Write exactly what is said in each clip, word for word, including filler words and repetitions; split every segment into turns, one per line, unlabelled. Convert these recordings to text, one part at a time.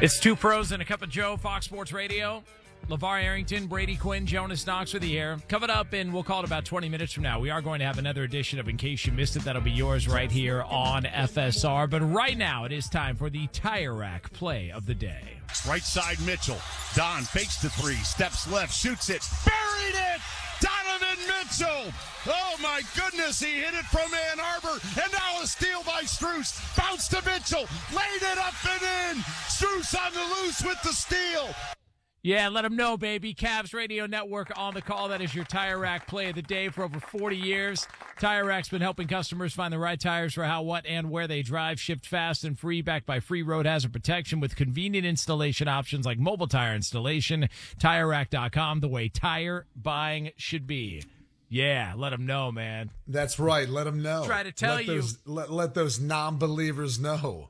It's two pros and a cup of Joe, Fox Sports Radio. LeVar Arrington, Brady Quinn, Jonas Knox with you here. Coming up in, we'll call it about twenty minutes from now, we are going to have another edition of In Case You Missed It. That'll be yours right here on F S R. But right now, it is time for the Tire Rack play of the day.
Right side, Mitchell. Don fakes the three, steps left, shoots it, buried it! Donovan Mitchell! Oh, my goodness, he hit it from Ann Arbor, and now a steal by Strus. Bounce to Mitchell, laid it up and in! Strus on the loose with the steal!
Yeah, let them know, baby. Cavs Radio Network on the call. That is your Tire Rack play of the day for over forty years. Tire Rack's been helping customers find the right tires for how, what, and where they drive. Shipped fast and free, backed by free road hazard protection with convenient installation options like mobile tire installation. Tire Rack dot com, the way tire buying should be. Yeah, let them know, man.
That's right. Let them know.
Try to tell
let
you.
Those, let, let those non-believers know.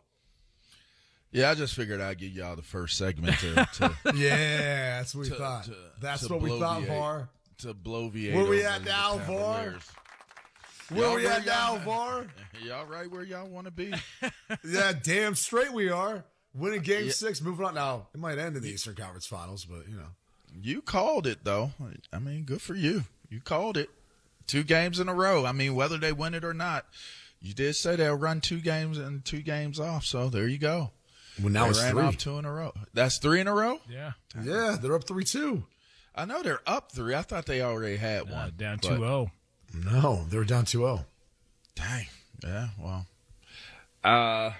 Yeah, I just figured I'd give y'all the first segment to, to
yeah, that's what we
to,
thought.
To,
that's
to
what we thought,
bloviate,
Var.
To bloviate.
Where we
over
at
the
now, Var?
Cavaliers.
Where
Y'all
we at now,
y'all-
Var?
Y'all right where y'all want to be?
Yeah, damn straight we are. Winning game
Yeah.
six, moving on. Now, it might end in the Eastern Conference Finals, but, you know.
You called it, though. I mean, good for you. You called it. Two games in a row. I mean, whether they win it or not, you did say they'll run two games and two games off, so there you go.
Well, now
they
it's
ran
three.
off two in a row. That's three in a row?
Yeah.
Yeah, they're up three two.
I know they're up three. I thought they already had
Uh,
one.
down
but-
two oh.
No, they were down two oh.
Dang. Yeah, well. Uh,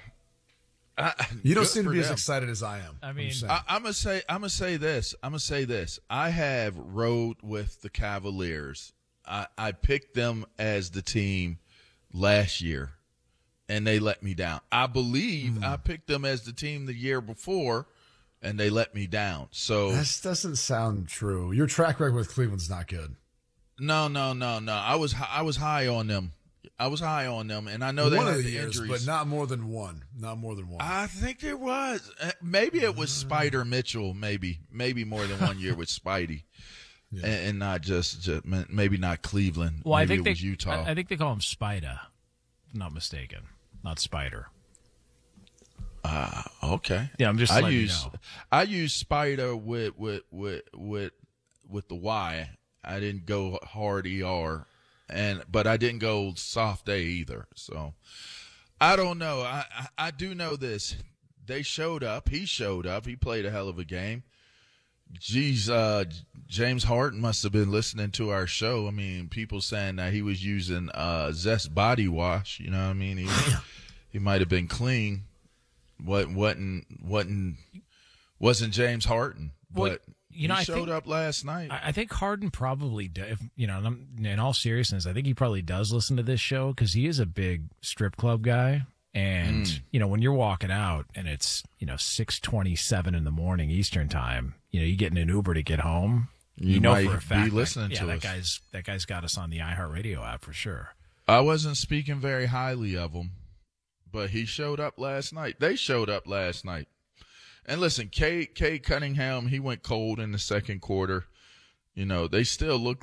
I,
You don't
good
seem to
for
be as
them.
excited as I am.
I
I'm
mean,
just saying.
I, I'm gonna say I'm gonna say this. I'm gonna say this. I have rode with the Cavaliers. I, I picked them as the team last year, and they let me down. I believe
Hmm.
I picked them as the team the year before, and they let me down. So
This doesn't sound true. Your track record with Cleveland's not good.
no, no, no, no. I was hi- I was high on them. I was high on them, and I know they
one
had
of the
the
years,
injuries.
but not more than one. Not more than one.
I think there was. Uh, Maybe it was
Mm.
Spider Mitchell. Maybe, maybe more than one year with Spidey,
Yeah.
and, and not just, just maybe not Cleveland.
well,
maybe
I think
it was
they,
Utah.
I, I think they call him Spider. If I'm not mistaken. Not Spider.
okay.
Yeah, I'm just
I
letting you
use
know.
I use Spider with with with with with the Y. I didn't go hard E R, and but I didn't go soft A either. So I don't know. I, I I do know this. They showed up. He showed up. He played a hell of a game. Geez, uh, James Harden must have been listening to our show. I mean, people saying that he was using uh, Zest body wash. You know what I mean? He he might have been clean. What wasn't wasn't wasn't James Harden,
Well,
but
you know,
he
I
showed
think-
up last night.
I I think Harden probably, do, if you know, and I'm- in all seriousness, I think he probably does listen to this show because he is a big strip club guy. And
Mm.
you know, when you're walking out and it's you know six twenty-seven in the morning Eastern time, you know, you get in an Uber to get home. You,
You
know
might
for a
be
fact, that-
listening
yeah,
to
that
us.
guy's that guy's got us on the iHeartRadio app for sure.
I wasn't speaking very highly of him, but he showed up last night. They showed up last night. And listen, Kate Kate Cunningham, he went cold in the second quarter. You know, they still look